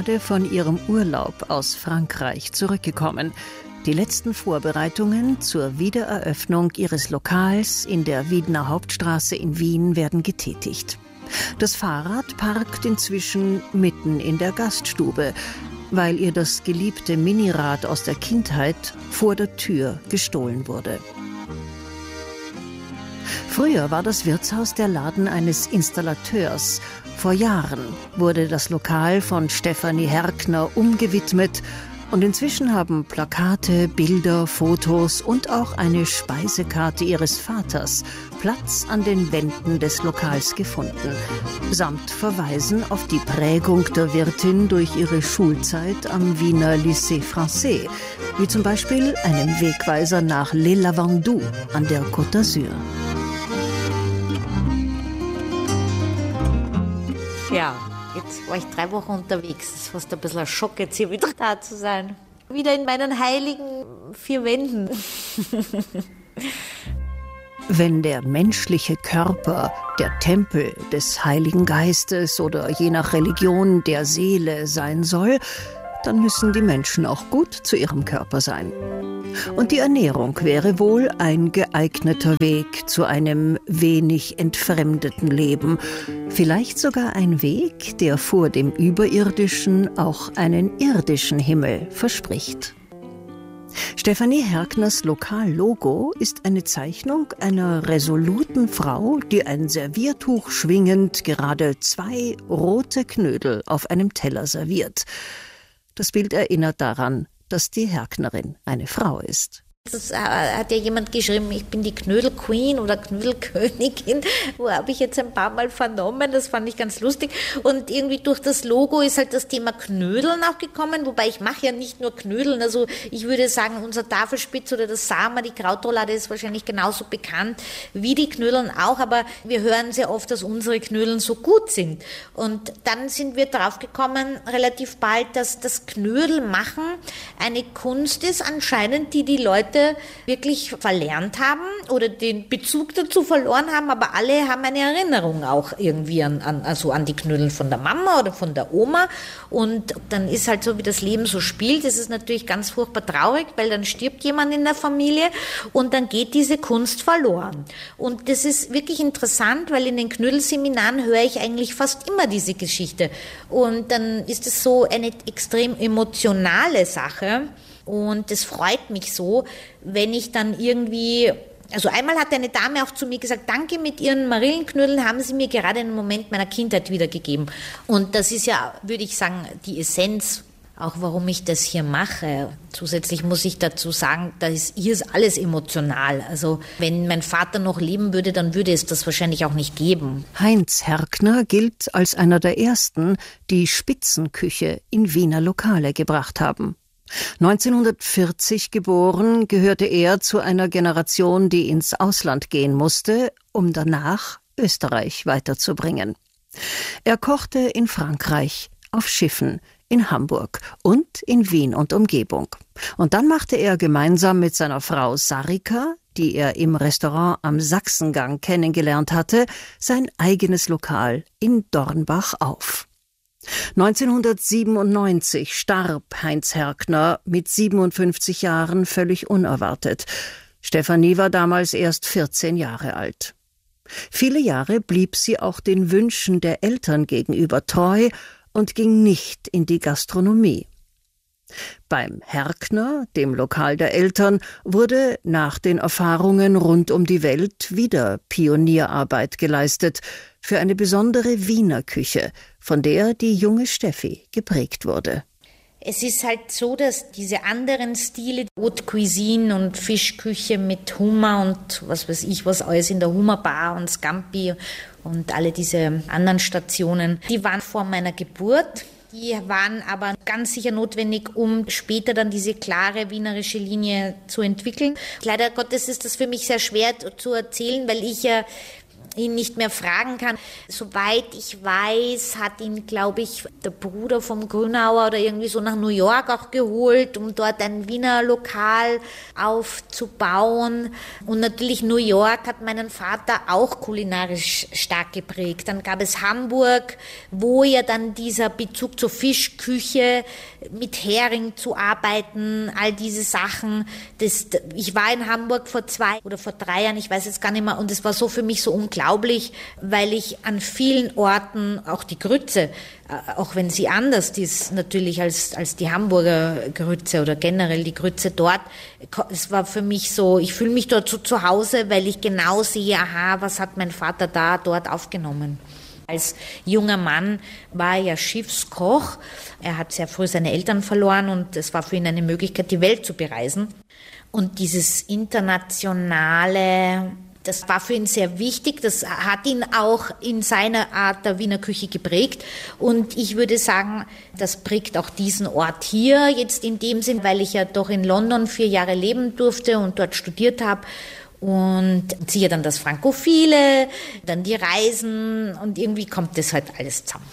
gerade von ihrem Urlaub aus Frankreich zurückgekommen. Die letzten Vorbereitungen zur Wiedereröffnung ihres Lokals in der Wiedener Hauptstraße in Wien werden getätigt. Das Fahrrad parkt inzwischen mitten in der Gaststube, weil ihr das geliebte Minirad aus der Kindheit vor der Tür gestohlen wurde. Früher war das Wirtshaus der Laden eines Installateurs. Vor Jahren wurde das Lokal von Stefanie Herkner umgewidmet und inzwischen haben Plakate, Bilder, Fotos und auch eine Speisekarte ihres Vaters Platz an den Wänden des Lokals gefunden, samt Verweisen auf die Prägung der Wirtin durch ihre Schulzeit am Wiener Lycée Français, wie zum Beispiel einem Wegweiser nach Les Lavandous an der Côte d'Azur. Ja, jetzt war ich 3 Wochen unterwegs. Es ist fast ein bisschen ein Schock, jetzt hier wieder da zu sein. Wieder in meinen heiligen 4 Wänden. Wenn der menschliche Körper der Tempel des Heiligen Geistes oder je nach Religion der Seele sein soll, dann müssen die Menschen auch gut zu ihrem Körper sein. Und die Ernährung wäre wohl ein geeigneter Weg zu einem wenig entfremdeten Leben. Vielleicht sogar ein Weg, der vor dem Überirdischen auch einen irdischen Himmel verspricht. Stefanie Herkners Lokallogo ist eine Zeichnung einer resoluten Frau, die ein Serviertuch schwingend gerade 2 rote Knödel auf einem Teller serviert. Das Bild erinnert daran, dass die Herknerin eine Frau ist. Das hat ja jemand geschrieben, ich bin die Knödel-Queen oder Knödelkönigin. Wo habe ich jetzt ein paar Mal vernommen, das fand ich ganz lustig. Und irgendwie durch das Logo ist halt das Thema Knödeln auch gekommen, wobei ich mache ja nicht nur Knödeln, also ich würde sagen, unser Tafelspitz oder das Sama, die Krautroulade ist wahrscheinlich genauso bekannt wie die Knödeln auch, aber wir hören sehr oft, dass unsere Knödeln so gut sind. Und dann sind wir drauf gekommen, relativ bald, dass das Knödelmachen eine Kunst ist, anscheinend, die Leute wirklich verlernt haben oder den Bezug dazu verloren haben, aber alle haben eine Erinnerung auch irgendwie an die Knödel von der Mama oder von der Oma, und dann ist halt so, wie das Leben so spielt, das ist natürlich ganz furchtbar traurig, weil dann stirbt jemand in der Familie und dann geht diese Kunst verloren. Und das ist wirklich interessant, weil in den Knödelseminaren höre ich eigentlich fast immer diese Geschichte, und dann ist es so eine extrem emotionale Sache. Und das freut mich so, wenn ich dann irgendwie, also einmal hat eine Dame auch zu mir gesagt, danke, mit Ihren Marillenknödeln haben Sie mir gerade einen Moment meiner Kindheit wiedergegeben. Und das ist ja, würde ich sagen, die Essenz, auch warum ich das hier mache. Zusätzlich muss ich dazu sagen, hier ist alles emotional. Also wenn mein Vater noch leben würde, dann würde es das wahrscheinlich auch nicht geben. Heinz Herkner gilt als einer der ersten, die Spitzenküche in Wiener Lokale gebracht haben. 1940 geboren, gehörte er zu einer Generation, die ins Ausland gehen musste, um danach Österreich weiterzubringen. Er kochte in Frankreich, auf Schiffen, in Hamburg und in Wien und Umgebung. Und dann machte er gemeinsam mit seiner Frau Sarika, die er im Restaurant am Sachsengang kennengelernt hatte, sein eigenes Lokal in Dornbach auf. 1997 starb Heinz Herkner mit 57 Jahren völlig unerwartet. Stefanie war damals erst 14 Jahre alt. Viele Jahre blieb sie auch den Wünschen der Eltern gegenüber treu und ging nicht in die Gastronomie. Beim Herkner, dem Lokal der Eltern, wurde nach den Erfahrungen rund um die Welt wieder Pionierarbeit geleistet für eine besondere Wiener Küche, von der die junge Steffi geprägt wurde. Es ist halt so, dass diese anderen Stile, Haute Cuisine und Fischküche mit Hummer und was weiß ich, was alles in der Hummerbar und Scampi und alle diese anderen Stationen, die waren vor meiner Geburt. Die waren aber ganz sicher notwendig, um später dann diese klare wienerische Linie zu entwickeln. Leider Gottes ist das für mich sehr schwer zu erzählen, weil ich ja ihn nicht mehr fragen kann. Soweit ich weiß, hat ihn, glaube ich, der Bruder vom Grünauer oder irgendwie so nach New York auch geholt, um dort ein Wiener Lokal aufzubauen. Und natürlich New York hat meinen Vater auch kulinarisch stark geprägt. Dann gab es Hamburg, wo ja dann dieser Bezug zur Fischküche, mit Hering zu arbeiten, all diese Sachen. Ich war in Hamburg vor 2 oder vor 3 Jahren, ich weiß jetzt gar nicht mehr, und es war so für mich so unglaublich, weil ich an vielen Orten auch die Grütze, auch wenn sie anders ist natürlich als die Hamburger Grütze oder generell die Grütze dort, es war für mich so, ich fühle mich dort so zu Hause, weil ich genau sehe, aha, was hat mein Vater dort aufgenommen. Als junger Mann war er ja Schiffskoch. Er hat sehr früh seine Eltern verloren und es war für ihn eine Möglichkeit, die Welt zu bereisen. Und dieses Internationale, das war für ihn sehr wichtig. Das hat ihn auch in seiner Art der Wiener Küche geprägt. Und ich würde sagen, das prägt auch diesen Ort hier jetzt in dem Sinn, weil ich ja doch in London 4 Jahre leben durfte und dort studiert habe. Und siehe dann das Frankophile, dann die Reisen und irgendwie kommt das halt alles zusammen.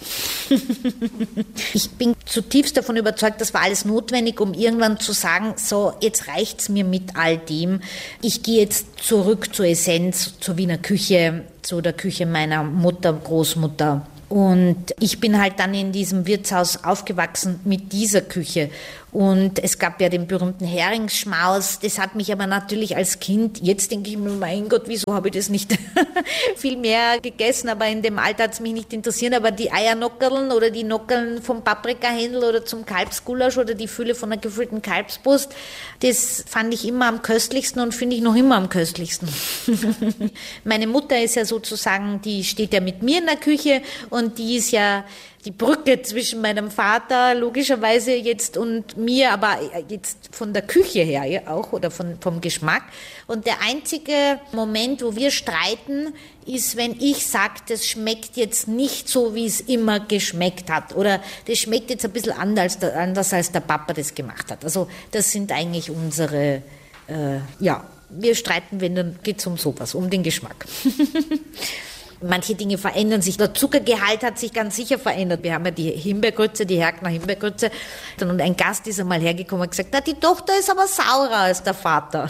Ich bin zutiefst davon überzeugt, das war alles notwendig, um irgendwann zu sagen, so, jetzt reicht's mir mit all dem. Ich gehe jetzt zurück zur Essenz, zur Wiener Küche, zu der Küche meiner Mutter, Großmutter. Und ich bin halt dann in diesem Wirtshaus aufgewachsen mit dieser Küche. Und es gab ja den berühmten Heringsschmaus. Das hat mich aber natürlich als Kind, jetzt denke ich mir, mein Gott, wieso habe ich das nicht viel mehr gegessen? Aber in dem Alter hat es mich nicht interessiert. Aber die Eiernockerln oder die Nockerln vom Paprikahändel oder zum Kalbsgulasch oder die Fülle von einer gefüllten Kalbsbrust, das fand ich immer am köstlichsten und finde ich noch immer am köstlichsten. Meine Mutter ist ja sozusagen, die steht ja mit mir in der Küche und die ist ja die Brücke zwischen meinem Vater logischerweise jetzt und mir, aber jetzt von der Küche her ja auch oder vom Geschmack. Und der einzige Moment, wo wir streiten, ist, wenn ich sage, das schmeckt jetzt nicht so, wie es immer geschmeckt hat. Oder das schmeckt jetzt ein bisschen anders als der Papa das gemacht hat. Also das sind eigentlich unsere, wir streiten, wenn dann geht es um sowas, um den Geschmack. Manche Dinge verändern sich. Der Zuckergehalt hat sich ganz sicher verändert. Wir haben ja die Himbeergrütze, die Herkner Himbeergrütze. Und ein Gast ist einmal hergekommen und gesagt, na, die Tochter ist aber saurer als der Vater.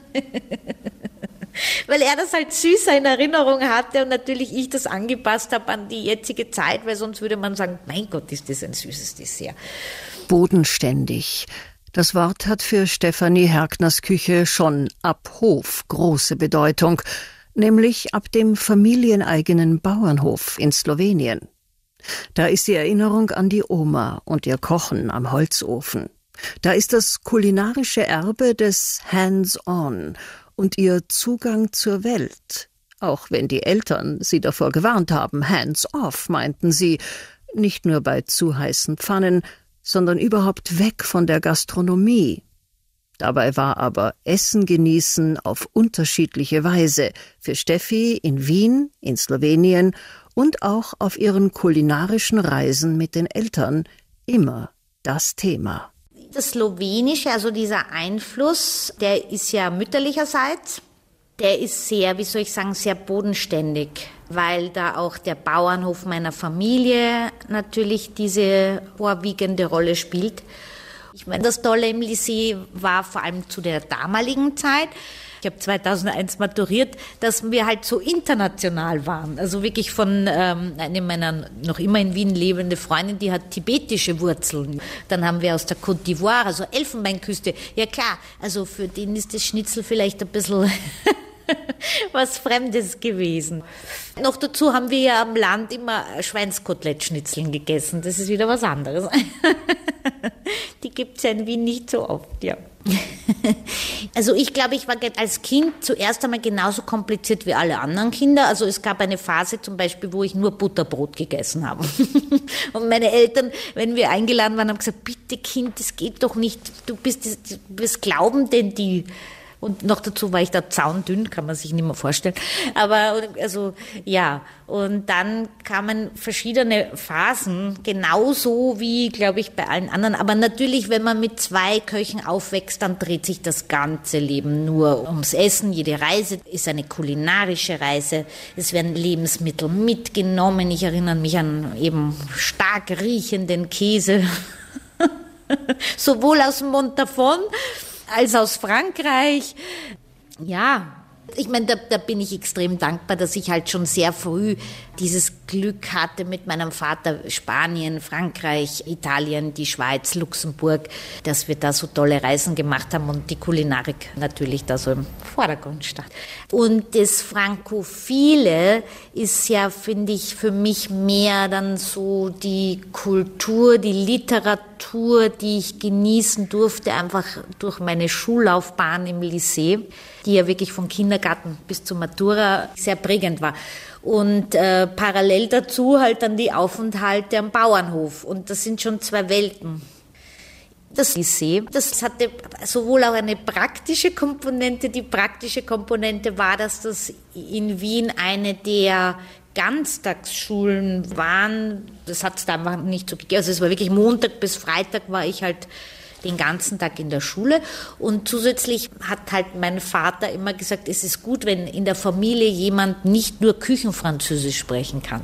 Weil er das halt süßer in Erinnerung hatte und natürlich ich das angepasst habe an die jetzige Zeit, weil sonst würde man sagen, mein Gott, ist das ein süßes Dessert. Bodenständig. Das Wort hat für Stefanie Herkners Küche schon ab Hof große Bedeutung. Nämlich ab dem familieneigenen Bauernhof in Slowenien. Da ist die Erinnerung an die Oma und ihr Kochen am Holzofen. Da ist das kulinarische Erbe des Hands-on und ihr Zugang zur Welt. Auch wenn die Eltern sie davor gewarnt haben, hands-off, meinten sie, nicht nur bei zu heißen Pfannen, sondern überhaupt weg von der Gastronomie. Dabei war aber Essen genießen auf unterschiedliche Weise für Steffi in Wien, in Slowenien und auch auf ihren kulinarischen Reisen mit den Eltern immer das Thema. Das Slowenische, also dieser Einfluss, der ist ja mütterlicherseits, der ist sehr, sehr bodenständig, weil da auch der Bauernhof meiner Familie natürlich diese vorwiegende Rolle spielt. Ich meine, das Tolle im Lycée war vor allem zu der damaligen Zeit, ich habe 2001 maturiert, dass wir halt so international waren. Also wirklich von einer meiner noch immer in Wien lebende Freundin, die hat tibetische Wurzeln. Dann haben wir aus der Côte d'Ivoire, also Elfenbeinküste. Ja klar, also für den ist das Schnitzel vielleicht ein bisschen was Fremdes gewesen. Noch dazu haben wir ja am Land immer Schweinskotelettschnitzeln gegessen. Das ist wieder was anderes. Die gibt's ja in Wien nicht so oft, ja. Also ich glaube, ich war als Kind zuerst einmal genauso kompliziert wie alle anderen Kinder. Also es gab eine Phase zum Beispiel, wo ich nur Butterbrot gegessen habe. Und meine Eltern, wenn wir eingeladen waren, haben gesagt, bitte Kind, das geht doch nicht. Was glauben denn die? Und noch dazu war ich da zaundünn, kann man sich nicht mehr vorstellen. Aber also ja, und dann kamen verschiedene Phasen, genauso wie, glaube ich, bei allen anderen. Aber natürlich, wenn man mit 2 Köchen aufwächst, dann dreht sich das ganze Leben nur ums Essen. Jede Reise ist eine kulinarische Reise. Es werden Lebensmittel mitgenommen. Ich erinnere mich an eben stark riechenden Käse, sowohl aus Montafon als aus Frankreich. Ja, ich meine, da bin ich extrem dankbar, dass ich halt schon sehr früh dieses Glück hatte mit meinem Vater, Spanien, Frankreich, Italien, die Schweiz, Luxemburg, dass wir da so tolle Reisen gemacht haben und die Kulinarik natürlich da so im Vordergrund stand. Und das Frankophile ist ja, finde ich, für mich mehr dann so die Kultur, die Literatur, die ich genießen durfte, einfach durch meine Schullaufbahn im Lycée, die ja wirklich von Kindergarten bis zur Matura sehr prägend war. Und parallel dazu halt dann die Aufenthalte am Bauernhof. Und das sind schon 2 Welten. Das Lycée, das hatte sowohl auch eine praktische Komponente. Die praktische Komponente war, dass das in Wien eine der Ganztagsschulen waren. Das hat es da einfach nicht so gegeben. Also es war wirklich Montag bis Freitag war ich halt den ganzen Tag in der Schule. Und zusätzlich hat halt mein Vater immer gesagt, es ist gut, wenn in der Familie jemand nicht nur Küchenfranzösisch sprechen kann.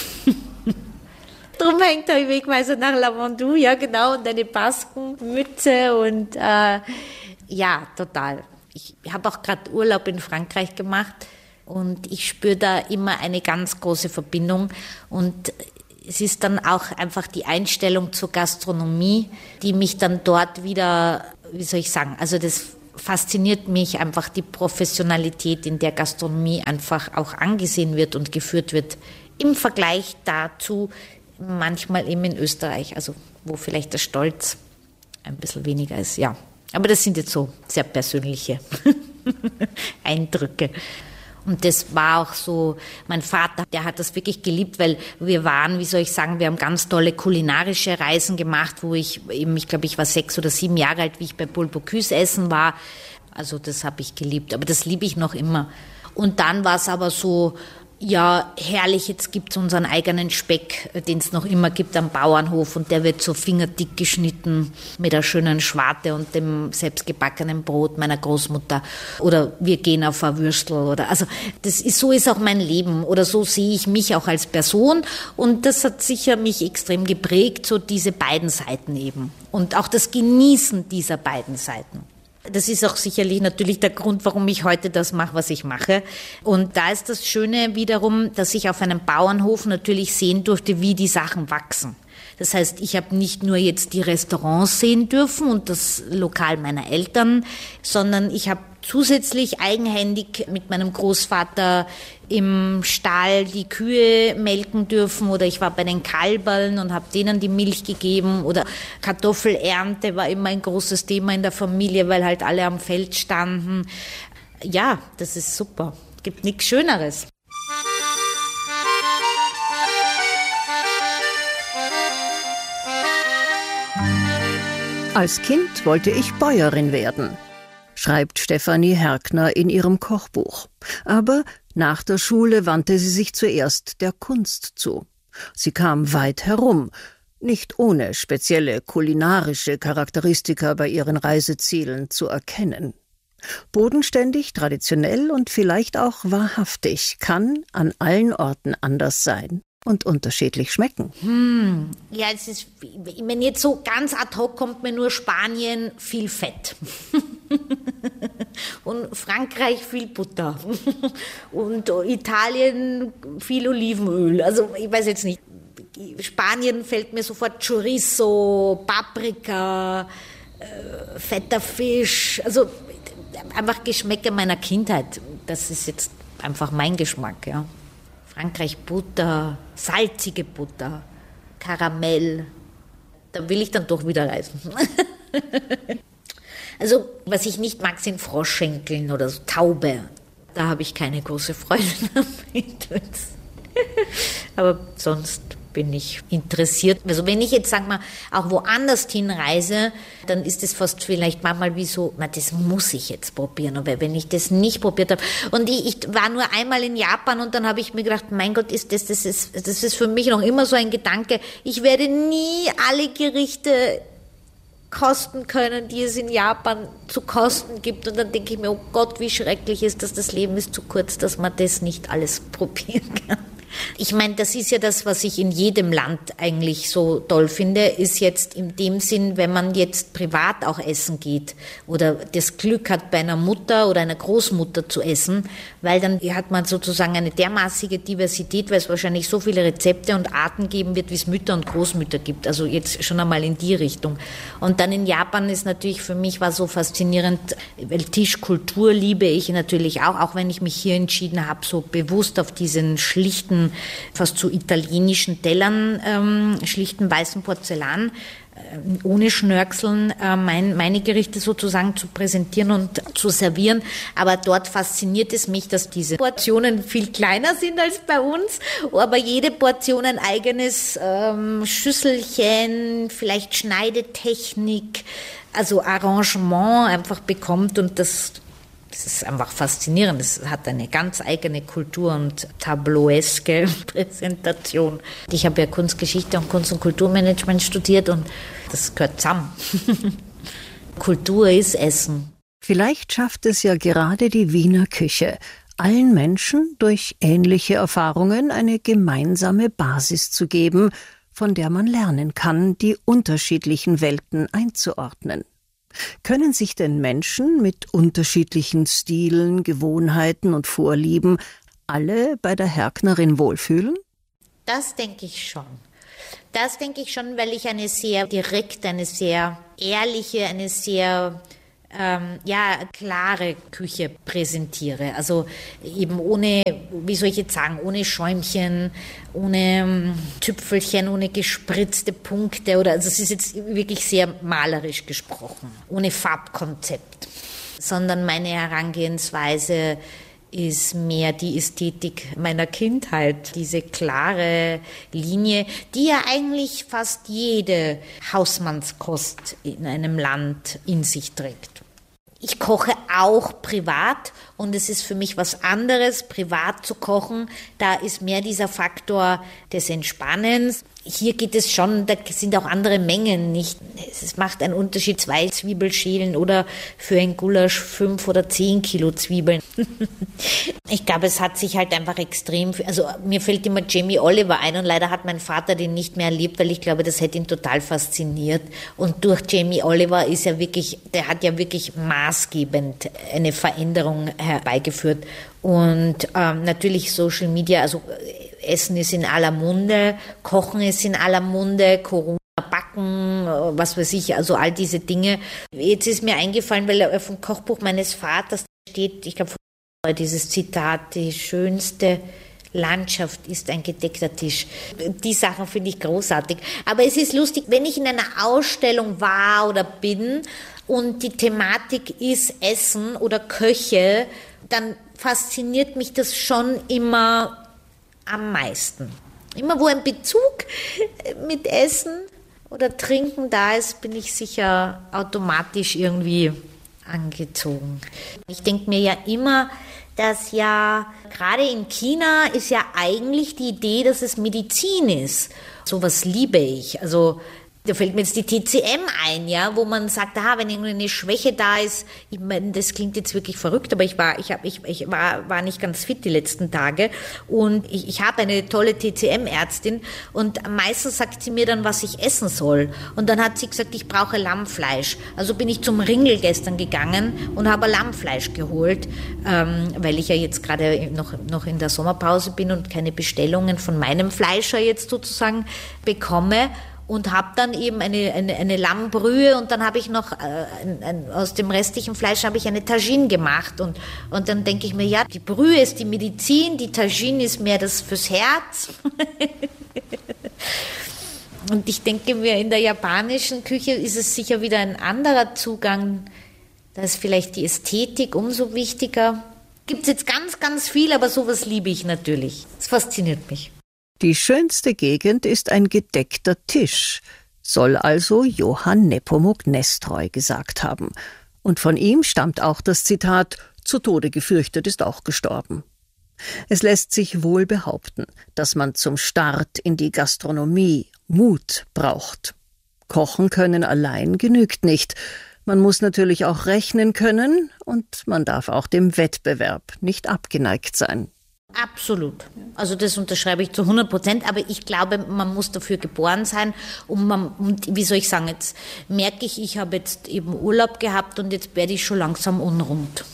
Drum hängt der Wegweiser nach Lavandou, ja genau, und eine Baskenmütze und ja, total. Ich habe auch gerade Urlaub in Frankreich gemacht und ich spüre da immer eine ganz große Verbindung und es ist dann auch einfach die Einstellung zur Gastronomie, die mich dann dort wieder, wie soll ich sagen, also das fasziniert mich einfach die Professionalität, in der Gastronomie einfach auch angesehen wird und geführt wird, im Vergleich dazu manchmal eben in Österreich, also wo vielleicht der Stolz ein bisschen weniger ist, ja. Aber das sind jetzt so sehr persönliche Eindrücke. Und das war auch so, mein Vater, der hat das wirklich geliebt, weil wir waren, wie soll ich sagen, wir haben ganz tolle kulinarische Reisen gemacht, wo ich glaube, ich war 6 oder 7 Jahre alt, wie ich bei Paul Bocuse essen war. Also das habe ich geliebt, aber das liebe ich noch immer. Und dann war es aber so, ja, herrlich, jetzt gibt's unseren eigenen Speck, den es noch immer gibt am Bauernhof und der wird so fingerdick geschnitten mit einer schönen Schwarte und dem selbstgebackenen Brot meiner Großmutter oder wir gehen auf ein Würstel oder, also das ist, so ist auch mein Leben oder so sehe ich mich auch als Person und das hat sicher mich extrem geprägt, so diese beiden Seiten eben und auch das Genießen dieser beiden Seiten. Das ist auch sicherlich natürlich der Grund, warum ich heute das mache, was ich mache. Und da ist das Schöne wiederum, dass ich auf einem Bauernhof natürlich sehen durfte, wie die Sachen wachsen. Das heißt, ich habe nicht nur jetzt die Restaurants sehen dürfen und das Lokal meiner Eltern, sondern ich habe zusätzlich eigenhändig mit meinem Großvater im Stall die Kühe melken dürfen oder ich war bei den Kalberln und habe denen die Milch gegeben oder Kartoffelernte war immer ein großes Thema in der Familie, weil halt alle am Feld standen. Ja, das ist super. Gibt nichts Schöneres. Als Kind wollte ich Bäuerin werden, schreibt Stefanie Herkner in ihrem Kochbuch. Aber nach der Schule wandte sie sich zuerst der Kunst zu. Sie kam weit herum, nicht ohne spezielle kulinarische Charakteristika bei ihren Reisezielen zu erkennen. Bodenständig, traditionell und vielleicht auch wahrhaftig kann an allen Orten anders sein und unterschiedlich schmecken. Ja, es ist, wenn jetzt so ganz ad hoc kommt mir nur Spanien viel Fett. Und Frankreich viel Butter. Und Italien viel Olivenöl. Also ich weiß jetzt nicht. Spanien fällt mir sofort Chorizo, Paprika, fetter Fisch. Also einfach Geschmäcker meiner Kindheit. Das ist jetzt einfach mein Geschmack, ja. Frankreich Butter, salzige Butter, Karamell. Da will ich dann doch wieder reisen. Also, was ich nicht mag, sind Froschschenkeln oder so Taube. Da habe ich keine große Freude damit. Aber sonst bin ich interessiert. Also wenn ich jetzt, sagen wir, auch woanders hinreise, dann ist es fast vielleicht manchmal wie so, das muss ich jetzt probieren. Aber wenn ich das nicht probiert habe. Und ich war nur einmal in Japan und dann habe ich mir gedacht, mein Gott, das ist für mich noch immer so ein Gedanke. Ich werde nie alle Gerichte kosten können, die es in Japan zu kosten gibt. Und dann denke ich mir, oh Gott, wie schrecklich ist das Leben ist zu kurz, dass man das nicht alles probieren kann. Ich meine, das ist ja das, was ich in jedem Land eigentlich so toll finde, ist jetzt in dem Sinn, wenn man jetzt privat auch essen geht oder das Glück hat, bei einer Mutter oder einer Großmutter zu essen, weil dann hat man sozusagen eine dermaßige Diversität, weil es wahrscheinlich so viele Rezepte und Arten geben wird, wie es Mütter und Großmütter gibt. Also jetzt schon einmal in die Richtung. Und dann in Japan ist natürlich für mich war so faszinierend, weil Tischkultur liebe ich natürlich auch wenn ich mich hier entschieden habe, so bewusst auf diesen schlichten, fast zu italienischen Tellern, schlichten weißen Porzellan, ohne Schnörkeln, meine Gerichte sozusagen zu präsentieren und zu servieren. Aber dort fasziniert es mich, dass diese Portionen viel kleiner sind als bei uns, aber jede Portion ein eigenes Schüsselchen, vielleicht Schneidetechnik, also Arrangement einfach bekommt und das ist einfach faszinierend. Es hat eine ganz eigene Kultur und tableaueske Präsentation. Ich habe ja Kunstgeschichte und Kunst- und Kulturmanagement studiert und das gehört zusammen. Kultur ist Essen. Vielleicht schafft es ja gerade die Wiener Küche, allen Menschen durch ähnliche Erfahrungen eine gemeinsame Basis zu geben, von der man lernen kann, die unterschiedlichen Welten einzuordnen. Können sich denn Menschen mit unterschiedlichen Stilen, Gewohnheiten und Vorlieben alle bei der Herknerin wohlfühlen? Das denke ich schon. Das denke ich schon, weil ich eine sehr direkte, eine sehr ehrliche, eine sehr klare Küche präsentiere. Also eben ohne, wie soll ich jetzt sagen, ohne Schäumchen, ohne Tüpfelchen, ohne gespritzte Punkte also es ist jetzt wirklich sehr malerisch gesprochen, ohne Farbkonzept, sondern meine Herangehensweise ist mehr die Ästhetik meiner Kindheit, diese klare Linie, die ja eigentlich fast jede Hausmannskost in einem Land in sich trägt. Ich koche auch privat und es ist für mich was anderes, privat zu kochen. Da ist mehr dieser Faktor des Entspannens. Hier geht es schon, da sind auch andere Mengen nicht. Es macht einen Unterschied, 2 Zwiebelschälen oder für ein Gulasch 5 oder 10 Kilo Zwiebeln. Ich glaube, es hat sich halt einfach extrem, also mir fällt immer Jamie Oliver ein und leider hat mein Vater den nicht mehr erlebt, weil ich glaube, das hätte ihn total fasziniert. Und durch Jamie Oliver ist er wirklich, der hat ja wirklich maßgebend eine Veränderung herbeigeführt. Und natürlich Social Media, also Essen ist in aller Munde, Kochen ist in aller Munde, Corona, Backen, was weiß ich, also all diese Dinge. Jetzt ist mir eingefallen, weil auf dem Kochbuch meines Vaters steht, ich glaube, dieses Zitat, die schönste Landschaft ist ein gedeckter Tisch. Die Sachen finde ich großartig. Aber es ist lustig, wenn ich in einer Ausstellung war oder bin und die Thematik ist Essen oder Köche, dann fasziniert mich das schon immer am meisten. Immer wo ein Bezug mit Essen oder Trinken da ist, bin ich sicher automatisch irgendwie angezogen. Ich denke mir ja immer, dass ja gerade in China ist ja eigentlich die Idee, dass es Medizin ist. Sowas liebe ich. Also da fällt mir jetzt die TCM ein, ja, wo man sagt, wenn irgendeine Schwäche da ist, ich meine, das klingt jetzt wirklich verrückt, aber ich war nicht ganz fit die letzten Tage und ich habe eine tolle TCM-Ärztin und meistens sagt sie mir dann, was ich essen soll. Und dann hat sie gesagt, ich brauche Lammfleisch. Also bin ich zum Ringel gestern gegangen und habe Lammfleisch geholt, weil ich ja jetzt gerade noch in der Sommerpause bin und keine Bestellungen von meinem Fleischer jetzt sozusagen bekomme. Und habe dann eben eine Lammbrühe und dann habe ich noch aus dem restlichen Fleisch habe ich eine Tagine gemacht und dann denke ich mir, ja, die Brühe ist die Medizin, die Tagine ist mehr das fürs Herz. Und ich denke mir, in der japanischen Küche ist es sicher wieder ein anderer Zugang, da ist vielleicht die Ästhetik umso wichtiger. Gibt es jetzt ganz, ganz viel, aber sowas liebe ich natürlich. Es fasziniert mich. Die schönste Gegend ist ein gedeckter Tisch, soll also Johann Nepomuk Nestroy gesagt haben. Und von ihm stammt auch das Zitat: Zu Tode gefürchtet ist auch gestorben. Es lässt sich wohl behaupten, dass man zum Start in die Gastronomie Mut braucht. Kochen können allein genügt nicht. Man muss natürlich auch rechnen können und man darf auch dem Wettbewerb nicht abgeneigt sein. Absolut. Also das unterschreibe ich zu 100%, aber ich glaube, man muss dafür geboren sein und wie soll ich sagen, jetzt merke ich habe jetzt eben Urlaub gehabt und jetzt werde ich schon langsam unrund.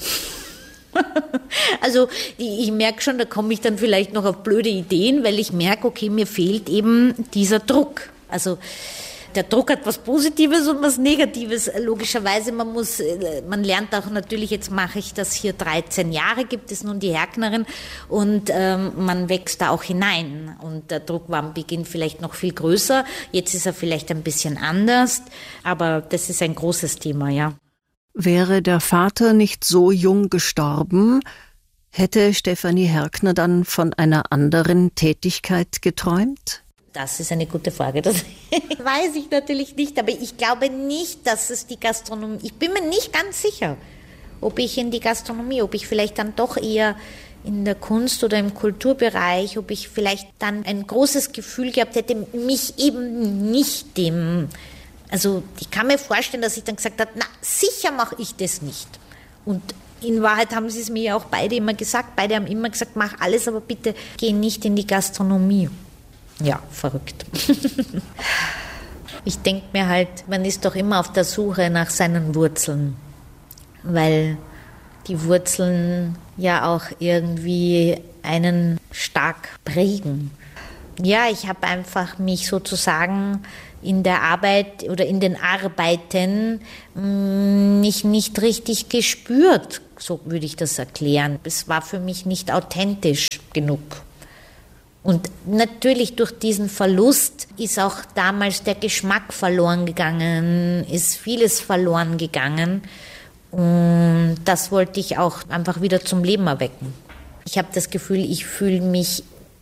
Also ich merke schon, da komme ich dann vielleicht noch auf blöde Ideen, weil ich merke, okay, mir fehlt eben dieser Druck. Also der Druck hat was Positives und was Negatives. Logischerweise, man lernt auch natürlich, jetzt mache ich das hier 13 Jahre, gibt es nun die Herknerin und man wächst da auch hinein. Und der Druck war am Beginn vielleicht noch viel größer, jetzt ist er vielleicht ein bisschen anders, aber das ist ein großes Thema, ja. Wäre der Vater nicht so jung gestorben, hätte Stefanie Herkner dann von einer anderen Tätigkeit geträumt? Das ist eine gute Frage, das weiß ich natürlich nicht, aber ich glaube nicht, dass es die Gastronomie, ich bin mir nicht ganz sicher, ob ich vielleicht dann doch eher in der Kunst oder im Kulturbereich, ob ich vielleicht dann ein großes Gefühl gehabt hätte, mich eben nicht also ich kann mir vorstellen, dass ich dann gesagt habe, na, sicher mache ich das nicht. Und in Wahrheit haben sie es mir ja auch beide immer gesagt, beide haben immer gesagt, mach alles, aber bitte geh nicht in die Gastronomie. Ja, verrückt. Ich denke mir halt, man ist doch immer auf der Suche nach seinen Wurzeln, weil die Wurzeln ja auch irgendwie einen stark prägen. Ja, ich habe einfach mich sozusagen in der Arbeit oder in den Arbeiten nicht richtig gespürt, so würde ich das erklären. Es war für mich nicht authentisch genug. Und natürlich durch diesen Verlust ist auch damals der Geschmack verloren gegangen, ist vieles verloren gegangen. Und das wollte ich auch einfach wieder zum Leben erwecken. Ich habe das Gefühl, ich fühle mich